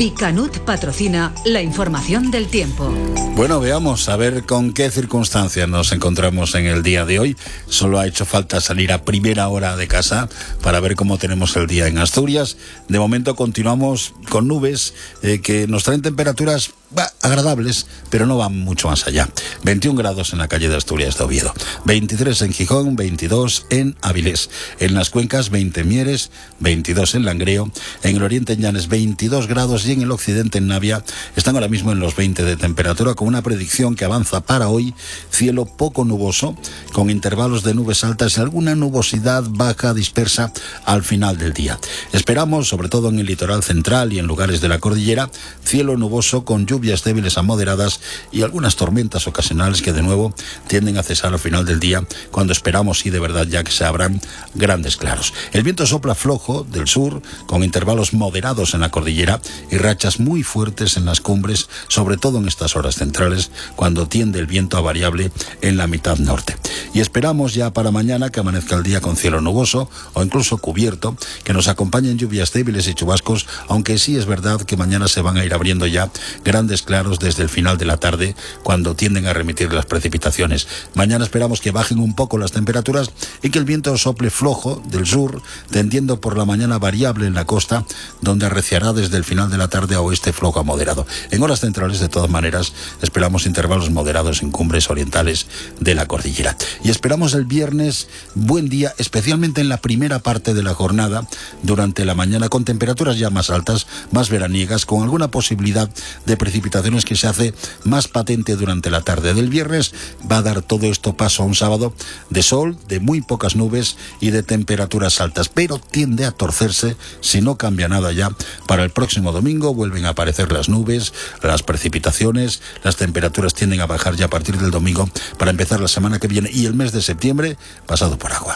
Bicanut patrocina la información del tiempo. Bueno, veamos a ver con qué circunstancias nos encontramos en el día de hoy. Solo ha hecho falta salir a primera hora de casa para ver cómo tenemos el día en Asturias. De momento continuamos con nubes que nos traen temperaturas agradables, pero no van mucho más allá. 21 grados en la calle de Asturias de Oviedo, 23 en Gijón, 22 en Avilés, en las Cuencas 20 en Mieres, 22 en Langreo, en el oriente en Llanes 22 grados y en el occidente en Navia están ahora mismo en los 20 de temperatura, con una predicción que avanza para hoy: cielo poco nuboso, con intervalos de nubes altas y alguna nubosidad baja dispersa al final del día. Esperamos, sobre todo en el litoral central y en lugares de la cordillera, cielo nuboso con lluvias débiles a moderadas y algunas tormentas ocasionales que de nuevo tienden a cesar al final del día, cuando esperamos y de verdad ya que se abran grandes claros. El viento sopla flojo del sur, con intervalos moderados en la cordillera y rachas muy fuertes en las cumbres, sobre todo en estas horas centrales, cuando tiende el viento a variable en la mitad norte. Y esperamos ya para mañana que amanezca el día con cielo nuboso o incluso cubierto, que nos acompañen lluvias débiles y chubascos, aunque sí es verdad que mañana se van a ir abriendo ya grandes claros desde el final de la tarde, cuando tienden a remitir las precipitaciones. Mañana esperamos que bajen un poco las temperaturas y que el viento sople flojo del sur, tendiendo por la mañana variable en la costa, donde arreciará desde el final de la tarde a oeste flojo a moderado. En horas centrales, de todas maneras, esperamos intervalos moderados en cumbres orientales de la cordillera. Y esperamos el viernes buen día, especialmente en la primera parte de la jornada, durante la mañana, con temperaturas ya más altas, más veraniegas, con alguna posibilidad de precipitaciones que se hace más patente durante la tarde del viernes. Va a dar todo esto paso a un sábado de sol, de muy pocas nubes y de temperaturas altas, pero tiende a torcerse si no cambia nada ya. Para el próximo domingo vuelven a aparecer las nubes, las precipitaciones, las temperaturas tienden a bajar ya a partir del domingo para empezar la semana que viene y el mes de septiembre pasado por agua.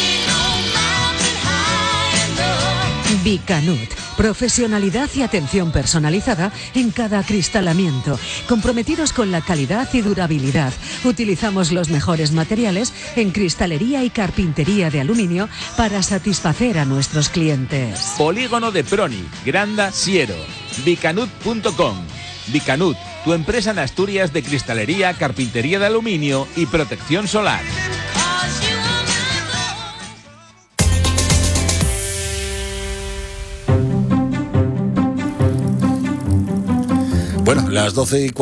Bicanut, profesionalidad y atención personalizada en cada acristalamiento, comprometidos con la calidad y durabilidad. Utilizamos los mejores materiales en cristalería y carpintería de aluminio para satisfacer a nuestros clientes. Polígono de Proni, Granda, Siero. Bicanut.com. Bicanut, tu empresa en Asturias de cristalería, carpintería de aluminio y protección solar. Bueno, las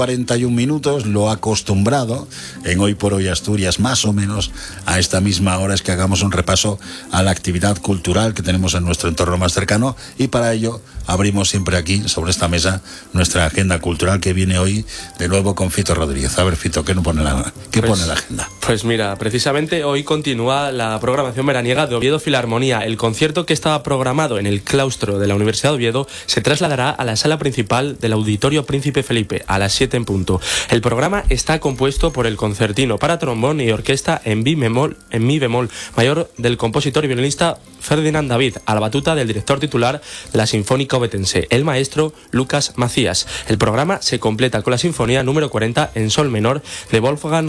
12:41, lo acostumbrado en Hoy por Hoy Asturias, más o menos a esta misma hora, es que hagamos un repaso a la actividad cultural que tenemos en nuestro entorno más cercano, y para ello abrimos siempre aquí, sobre esta mesa, nuestra agenda cultural, que viene hoy de nuevo con Fito Rodríguez. A ver, Fito, ¿qué pone la agenda? Pues mira, precisamente hoy continúa la programación veraniega de Oviedo Filarmonía. El concierto que estaba programado en el claustro de la Universidad de Oviedo se trasladará a la sala principal del Auditorio Príncipe Felipe a las 7 en punto. El programa está compuesto por el concertino para trombón y orquesta en mi bemol mayor del compositor y violinista Ferdinand David, a la batuta del director titular de la Sinfónica Ovetense, el maestro Lucas Macías. El programa se completa con la Sinfonía número 40 en sol menor de Wolfgang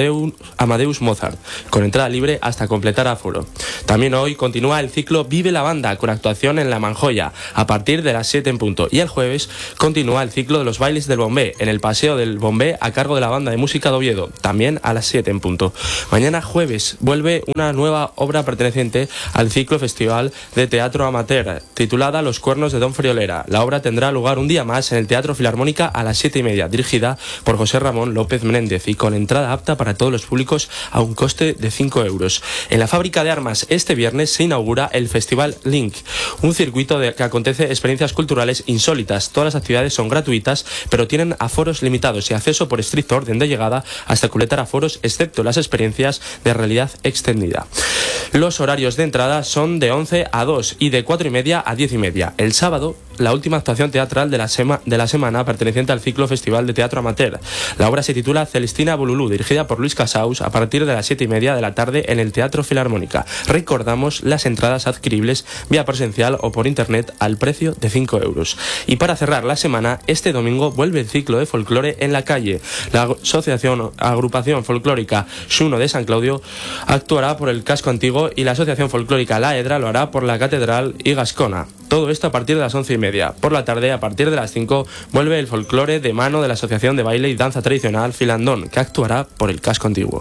Amadeus Mozart, con entrada libre hasta completar aforo. También hoy continúa el ciclo Vive la Banda, con actuación en La Manjoya a partir de las 7 en punto, y el jueves continúa el ciclo de los bailes del Bombé en el Paseo del Bombé a cargo de la Banda de Música de Oviedo, también a las 7 en punto. Mañana jueves vuelve una nueva obra perteneciente al ciclo Festival de Teatro Amateur, titulada Los Cuernos de Don Friolera. La obra tendrá lugar un día más en el Teatro Filarmónica a las 7:30, dirigida por José Ramón López Menéndez y con entrada apta para todos los públicos a un coste de 5 euros. En la Fábrica de Armas este viernes se inaugura el Festival Link, un circuito que acontece experiencias culturales insólitas. Todas las actividades son gratuitas, pero tienen aforos limitados y acceso por estricto orden de llegada hasta completar aforos, excepto las experiencias de realidad extendida. Los horarios de entrada son de 11 a 2 y de 4:30 a 10:30. El sábado, la última actuación teatral de la semana, perteneciente al ciclo Festival de Teatro Amateur. La obra se titula Celestina Bululú, dirigida por Luis Casaus, a partir de las 7:30 de la tarde en el Teatro Filarmónica. Recordamos las entradas adquiribles vía presencial o por internet al precio de 5 euros. Y para cerrar la semana, este domingo vuelve el ciclo de folclore en la calle. La agrupación folclórica Xuno de San Claudio actuará por el casco antiguo y la asociación folclórica La Edra lo hará por la Catedral y Gascona. Todo esto a partir de las 11:30. Por la tarde, a partir de las 5, vuelve el folclore de mano de la Asociación de Baile y Danza Tradicional Filandón, que actuará por el casco antiguo.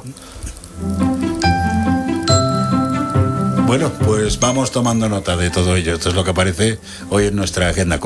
Bueno, pues vamos tomando nota de todo ello. Esto es lo que aparece hoy en nuestra agenda cultural.